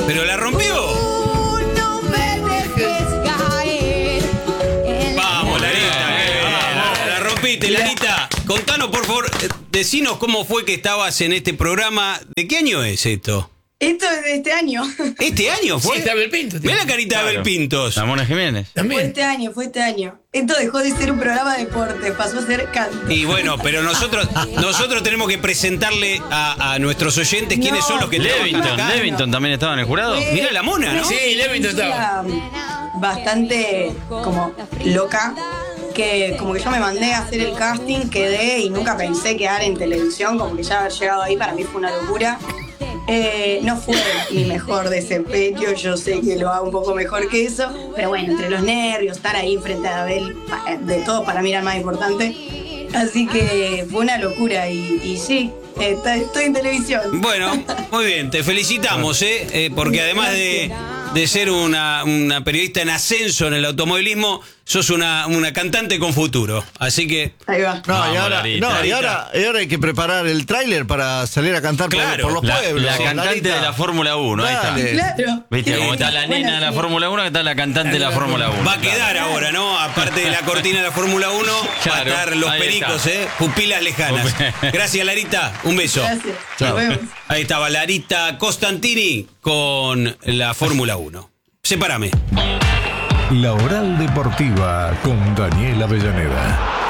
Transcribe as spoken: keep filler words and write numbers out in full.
¿Pero la rompió? Uh, no me dejes caer. Vamos, Larita. La, la rompiste, Larita. Contanos, por favor, decinos cómo fue que estabas en este programa. ¿De qué año es esto? Esto es de este año. ¿Este año fue? Sí, está Abel Pintos. Mira la carita Claro. de Abel Pintos. La Mona Jiménez. Fue También. este año, fue este año. Esto dejó de ser un programa de deporte, pasó a ser canto. Y bueno, pero nosotros nosotros tenemos que presentarle a, a nuestros oyentes quiénes No, son los que trabajan Levington, acá. Levington también estaba en el jurado. Fue- Mirá la mona, ¿no? fue Sí, Levington una estaba. historia bastante como loca, que como que yo me mandé a hacer el casting, quedé y nunca pensé quedar en televisión, como que ya haber llegado ahí para mí fue una locura. Eh, no fue mi mejor desempeño, yo sé que lo hago un poco mejor que eso, pero bueno, entre los nervios, estar ahí frente a Abel, pa- de todo para mí era el más importante, así que fue una locura y, y sí, eh, ta- estoy en televisión. Bueno, muy bien, te felicitamos, ¿eh? Eh, porque además de, de ser una, una periodista en ascenso en el automovilismo, sos una, una cantante con futuro. Así que, Ahí va. No, Vamos, y ahora, Larita, no, y Larita. ahora, y ahora hay que preparar el tráiler para salir a cantar por- Claro, por, los La, pueblos. la cantante Larita. de la Fórmula uno, ahí Dale. está. Claro. ¿Viste? Sí, Como está la bueno, nena de la sí. Fórmula uno, que está la cantante de la Fórmula uno. va a quedar ahora, ¿no? Aparte de la cortina de la Fórmula uno, Claro, va a estar los ahí pericos, está. ¿eh? Pupilas lejanas. Gracias, Larita. Un beso. Gracias. Chao. Nos vemos. Ahí estaba Larita Costantini con la Fórmula uno. Sepárame. La Oral Deportiva con Daniel Avellaneda.